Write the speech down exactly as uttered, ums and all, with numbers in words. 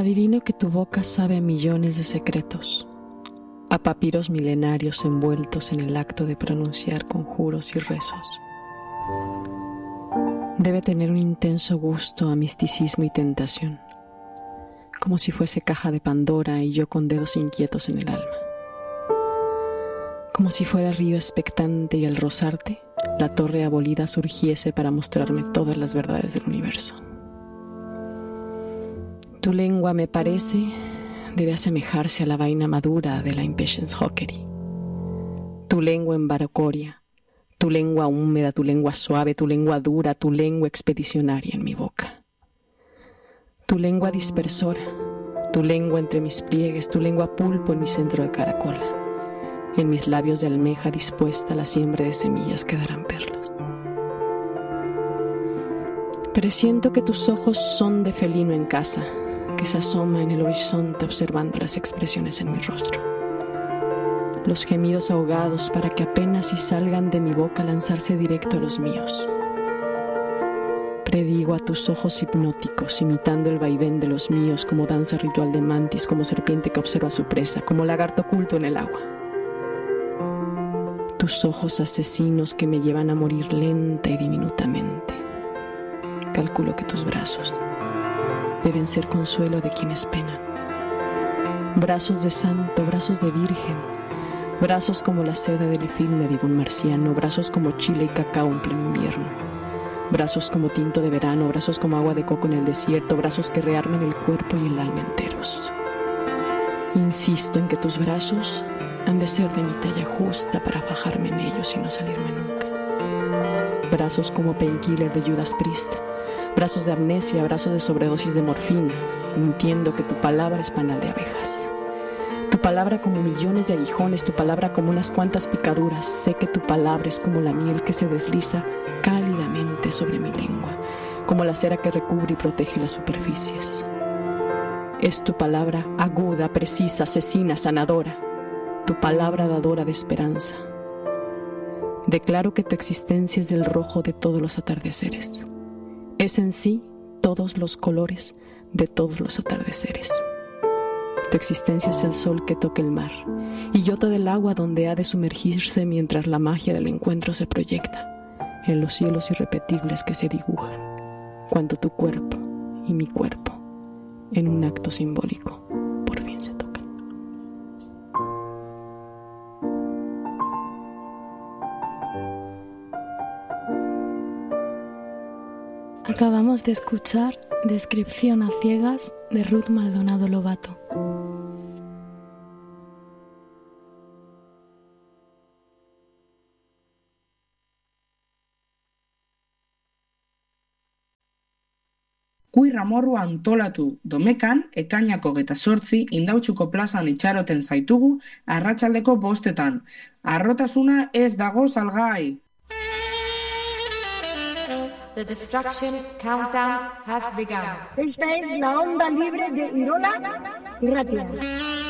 Adivino que tu boca sabe a millones de secretos, a papiros milenarios envueltos en el acto de pronunciar conjuros y rezos. Debe tener un intenso gusto a misticismo y tentación, como si fuese caja de Pandora y yo con dedos inquietos en el alma. Como si fuera río expectante y al rozarte, la torre abolida surgiese para mostrarme todas las verdades del universo. Tu lengua, me parece, debe asemejarse a la vaina madura de la Impatience Hawkery. Tu lengua embaracoria, tu lengua húmeda, tu lengua suave, tu lengua dura, tu lengua expedicionaria en mi boca. Tu lengua dispersora, tu lengua entre mis pliegues, tu lengua pulpo en mi centro de caracola. En mis labios de almeja dispuesta la siembra de semillas que darán perlas. Presiento que tus ojos son de felino en casa, que se asoma en el horizonte observando las expresiones en mi rostro. Los gemidos ahogados para que apenas si salgan de mi boca lanzarse directo a los míos. Predigo a tus ojos hipnóticos, imitando el vaivén de los míos como danza ritual de mantis, como serpiente que observa a su presa, como lagarto oculto en el agua. Tus ojos asesinos que me llevan a morir lenta y diminutamente. Calculo que tus brazos deben ser consuelo de quienes penan. Brazos de santo, brazos de virgen, brazos como la seda del filme de un marciano, brazos como chile y cacao en pleno invierno, brazos como tinto de verano, brazos como agua de coco en el desierto, brazos que rearmen el cuerpo y el alma enteros. Insisto en que tus brazos han de ser de mi talla justa para fajarme en ellos y no salirme nunca. Brazos como painkiller de Judas Priest, brazos de amnesia, brazos de sobredosis de morfina. Entiendo que tu palabra es panal de abejas. Tu palabra como millones de aguijones, tu palabra como unas cuantas picaduras. Sé que tu palabra es como la miel que se desliza cálidamente sobre mi lengua, como la cera que recubre y protege las superficies. Es tu palabra aguda, precisa, asesina, sanadora. Tu palabra dadora de esperanza. Declaro que tu existencia es del rojo de todos los atardeceres. Es en sí todos los colores de todos los atardeceres. Tu existencia es el sol que toca el mar y yota del agua donde ha de sumergirse mientras la magia del encuentro se proyecta en los cielos irrepetibles que se dibujan cuando tu cuerpo y mi cuerpo, en un acto simbólico, por fin se tocan. Acabamos de escuchar Descripción a ciegas de Ruth Maldonado Lobato. Kuir amorrua antolatu domekan, ekainako hogeita zortzi, Indautxuko plazan itxaroten zaitugu, arratsaldeko bostetan. Arrotasuna ez dago salgai. The destruction countdown has begun. Esta es la onda libre de Irola y Ratia.